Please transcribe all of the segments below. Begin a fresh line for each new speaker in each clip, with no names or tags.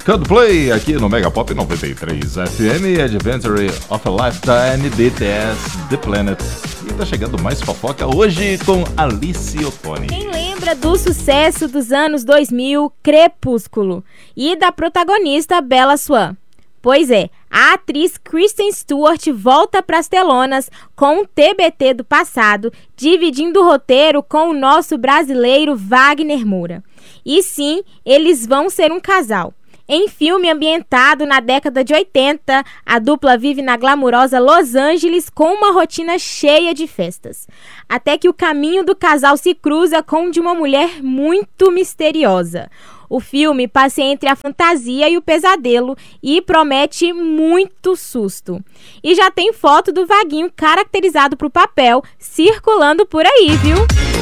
Coldplay aqui no Mega Pop 93 FM, Adventure of a Lifetime, BTS, The Planet. E tá chegando mais fofoca hoje com Alice Ottoni.
Quem lembra do sucesso dos anos 2000, Crepúsculo, e da protagonista Bella Swan? Pois é, a atriz Kristen Stewart volta para as telonas com um TBT do passado, dividindo o roteiro com o nosso brasileiro Wagner Moura. E sim, eles vão ser um casal. Em filme ambientado na década de 80, a dupla vive na glamurosa Los Angeles com uma rotina cheia de festas. Até que o caminho do casal se cruza com o de uma mulher muito misteriosa. O filme passa entre a fantasia e o pesadelo e promete muito susto. E já tem foto do Vaguinho caracterizado para o papel circulando por aí, viu?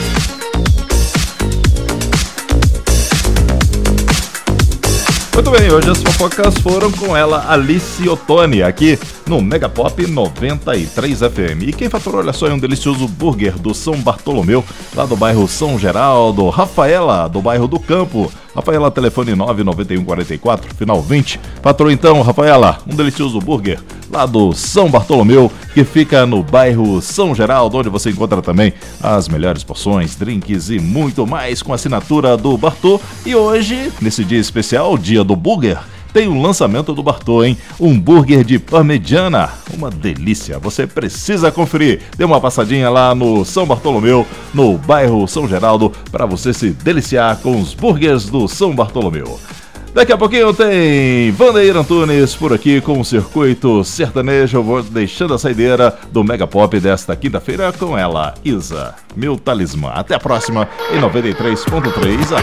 Muito bem, hoje as fofocas foram com ela, Alice Ottoni, aqui no Mega Pop 93 FM. E quem faturou, olha só, é um delicioso burger do São Bartolomeu, lá do bairro São Geraldo. Rafaela, do bairro do Campo. Rafaela, telefone 99144, final 20. Faturou então, Rafaela, um delicioso burger lá do São Bartolomeu, que fica no bairro São Geraldo, onde você encontra também as melhores porções, drinks e muito mais com assinatura do Bartô. E hoje, nesse dia especial, dia do burger, tem o lançamento do Bartô, hein? Um burger de parmegiana, uma delícia, você precisa conferir. Dê uma passadinha lá no São Bartolomeu, no bairro São Geraldo, para você se deliciar com os burgers do São Bartolomeu. Daqui a pouquinho tem Vandeir Antunes por aqui com o Circuito Sertanejo. Eu vou deixando a saideira do Mega Pop desta quinta-feira com ela, Isa, meu talismã. Até a próxima em 93.3.